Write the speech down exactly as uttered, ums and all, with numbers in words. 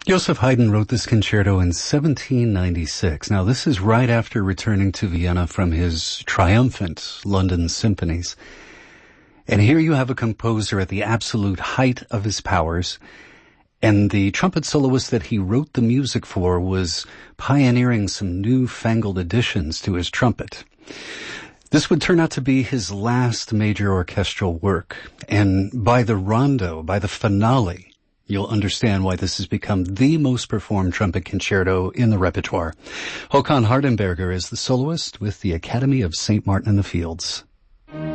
Joseph Haydn wrote this concerto in seventeen ninety-six. Now, this is right after returning to Vienna from his triumphant London symphonies. And here you have a composer at the absolute height of his powers, and the trumpet soloist that he wrote the music for was pioneering some newfangled additions to his trumpet. This would turn out to be his last major orchestral work, and by the rondo, by the finale, you'll understand why this has become the most performed trumpet concerto in the repertoire. Håkan Hardenberger is the soloist with the Academy of Saint Martin in the Fields.